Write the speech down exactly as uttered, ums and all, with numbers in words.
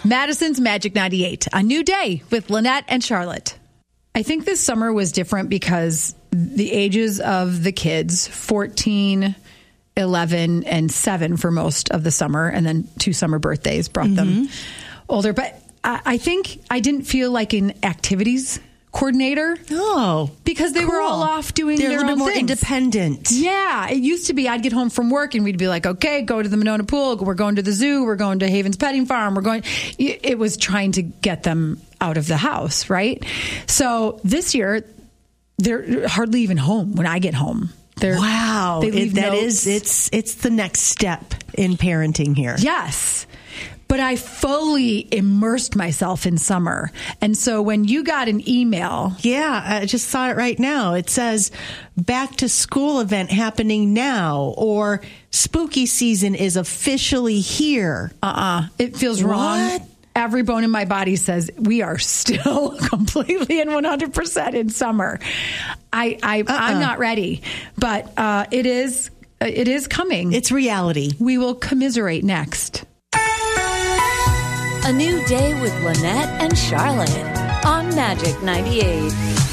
Madison's Magic ninety-eight, a new day with Lynette and Charlotte. I think this summer was different because the ages of the kids, fourteen, eleven, and seven for most of the summer, and then two summer birthdays brought mm-hmm. them older. But I, I think I didn't feel like an activities coordinator. Oh, because they cool. were all off doing They're their a little own bit more things. Independent. Yeah, it used to be I'd get home from work and we'd be like, okay, go to the Monona Pool. We're going to the zoo. We're going to Haven's Petting Farm. We're going. It was trying to get them out of the house, right? So this year, they're hardly even home when I get home. They're, wow, they leave it, that notes. is it's it's the next step in parenting here. Yes. But I fully immersed myself in summer. And so when you got an email. Yeah, I just saw it right now. It says back to school event happening now, or spooky season is officially here. Uh-uh. It feels wrong. What? Every bone in my body says we are still completely and one hundred percent in summer. I, I, uh-uh. I'm not ready. But uh, it is it is coming. It's reality. We will commiserate next. A new day with Lynette and Charlotte on Magic ninety-eight.